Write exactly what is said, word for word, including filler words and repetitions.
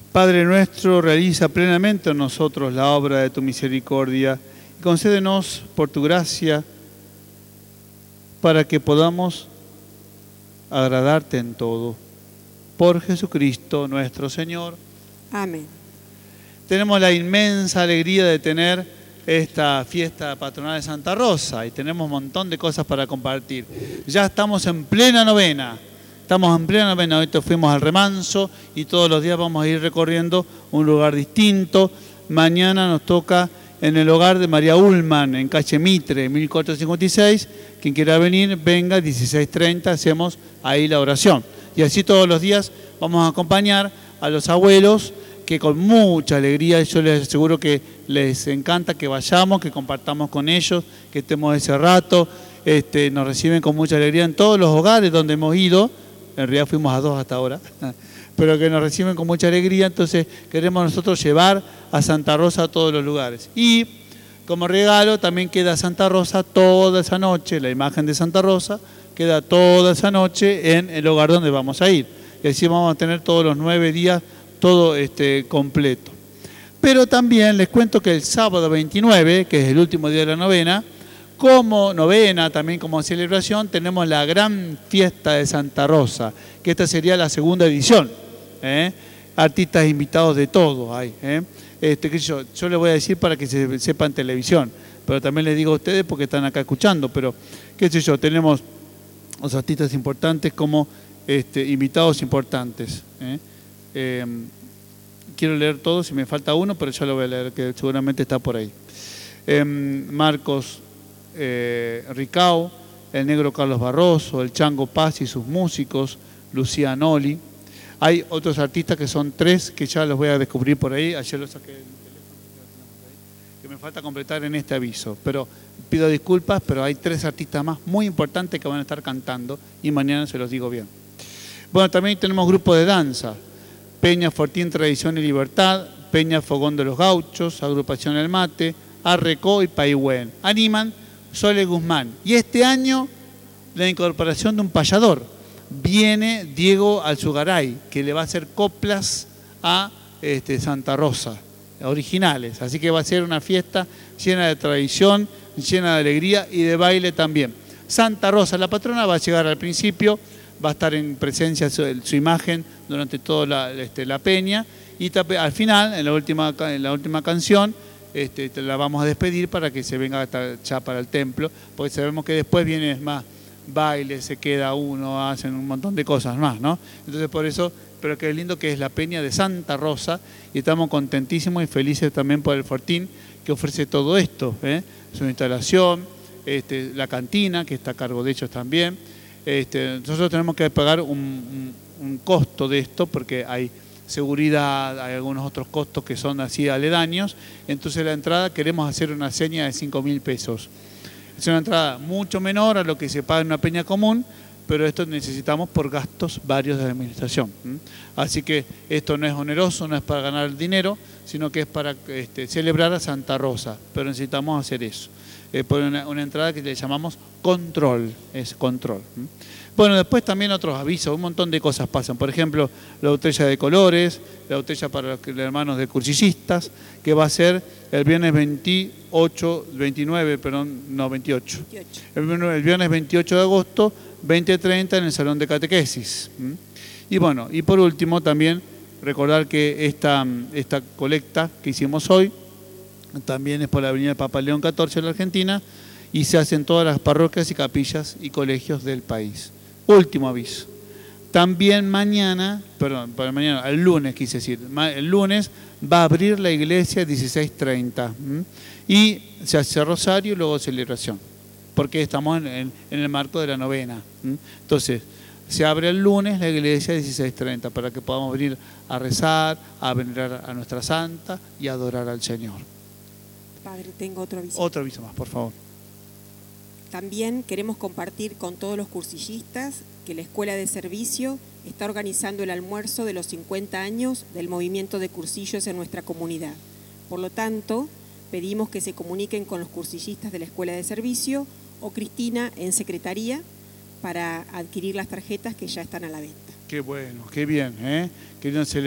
Padre nuestro, realiza plenamente en nosotros la obra de tu misericordia y concédenos por tu gracia para que podamos agradarte en todo. Por Jesucristo nuestro Señor. Amén. Tenemos la inmensa alegría de tener esta fiesta patronal de Santa Rosa y tenemos un montón de cosas para compartir. Ya estamos en plena novena. Estamos en plena novena, hoy fuimos al remanso y todos los días vamos a ir recorriendo un lugar distinto. Mañana nos toca en el hogar de María Ullman, en calle Mitre, mil cuatrocientos cincuenta y seis. Quien quiera venir, venga, dieciséis treinta, hacemos ahí la oración. Y así todos los días vamos a acompañar a los abuelos, que con mucha alegría, yo les aseguro que les encanta que vayamos, que compartamos con ellos, que estemos ese rato. Este, nos reciben con mucha alegría en todos los hogares donde hemos ido. En realidad fuimos a dos hasta ahora, pero que nos reciben con mucha alegría, entonces queremos nosotros llevar a Santa Rosa a todos los lugares. Y como regalo también queda Santa Rosa toda esa noche, la imagen de Santa Rosa queda toda esa noche en el hogar donde vamos a ir. Y así vamos a tener todos los nueve días, todo este, completo. Pero también les cuento que el sábado veintinueve, que es el último día de la novena, como novena, también como celebración, tenemos la gran fiesta de Santa Rosa, que esta sería la segunda edición. ¿eh? Artistas invitados de todo hay. ¿eh? Este, que yo, yo les voy a decir para que se sepa en televisión, pero también les digo a ustedes porque están acá escuchando, pero qué sé yo, tenemos los artistas importantes como este, invitados importantes. ¿eh? Eh, quiero leer todo, si me falta uno, pero yo lo voy a leer, que seguramente está por ahí. Eh, Marcos Eh, Ricao, el negro Carlos Barroso, el Chango Paz y sus músicos, Lucía Noli. Hay otros artistas que son tres, que ya los voy a descubrir por ahí. Ayer los saqué del teléfono, que me falta completar en este aviso. Pero pido disculpas, pero hay tres artistas más muy importantes que van a estar cantando y mañana se los digo bien. Bueno, también tenemos grupos de danza. Peña Fortín Tradición y Libertad, Peña Fogón de los Gauchos, Agrupación El Mate, Arrecó y Paihuen. Animan Sole Guzmán. Y este año la incorporación de un payador. Viene Diego Alzugaray, que le va a hacer coplas a este, Santa Rosa, originales. Así que va a ser una fiesta llena de tradición, llena de alegría y de baile también. Santa Rosa, la patrona, va a llegar al principio, va a estar en presencia su, su imagen durante toda la, este, la peña. Y al final, en la última, en la última canción, Este, la vamos a despedir para que se venga hasta ya para el templo, porque sabemos que después viene más baile, se queda uno, hacen un montón de cosas más, ¿no? Entonces por eso, pero qué lindo que es la peña de Santa Rosa y estamos contentísimos y felices también por el Fortín que ofrece todo esto, ¿eh? Su instalación, este, la cantina que está a cargo de ellos también. Este, nosotros tenemos que pagar un, un, un costo de esto porque hay seguridad, hay algunos otros costos que son así aledaños, entonces la entrada queremos hacer una seña de cinco mil pesos. Es una entrada mucho menor a lo que se paga en una peña común, pero esto necesitamos por gastos varios de administración. ¿Mm? Así que esto no es oneroso, no es para ganar dinero, sino que es para este, celebrar a Santa Rosa, pero necesitamos hacer eso. Eh, por una, una entrada que le llamamos control, es control. ¿Mm? Bueno, después también otros avisos, un montón de cosas pasan. Por ejemplo, la botella de colores, la botella para los hermanos de cursillistas, que va a ser el viernes veintiocho, veintinueve, perdón, no, veintiocho. veintiocho. El, el viernes veintiocho de agosto, veinte treinta en el Salón de Catequesis. ¿Mm? Y bueno, y por último también recordar que esta, esta colecta que hicimos hoy también es por la avenida Papa León catorce en la Argentina y se hace en todas las parroquias y capillas y colegios del país. Último aviso. También mañana, perdón, para mañana, el lunes quise decir, el lunes va a abrir la iglesia dieciséis treinta ¿m? Y se hace rosario y luego celebración, porque estamos en, en, en el marco de la novena. ¿m? Entonces, se abre el lunes la iglesia dieciséis treinta para que podamos venir a rezar, a venerar a nuestra santa y a adorar al Señor. Padre, tengo otro aviso. Otro aviso más, por favor. También queremos compartir con todos los cursillistas que la Escuela de Servicio está organizando el almuerzo de los cincuenta años del movimiento de cursillos en nuestra comunidad. Por lo tanto, pedimos que se comuniquen con los cursillistas de la Escuela de Servicio o Cristina en Secretaría para adquirir las tarjetas que ya están a la venta. Qué bueno, qué bien, ¿eh? Que no se le